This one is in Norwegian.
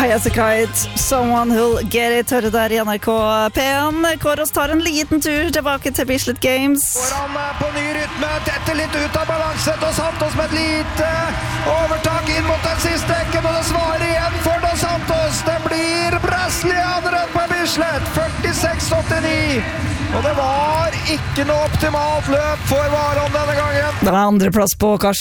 High as a kite, someone who'll get it, hører der I NRK P1. Kåros tar en liten tur tilbake til Bislett Games. Han på ny rytme, detter litt ut av balanse, Dos Santos med et lite overtak inn mot den siste ekken, og det svarer igjen for Dos Santos. Det blir brasilianeren på Bislett, 46-89. Og det var ikke noe optimalt løp for Varon denne gangen. Det var andreplass på Karsten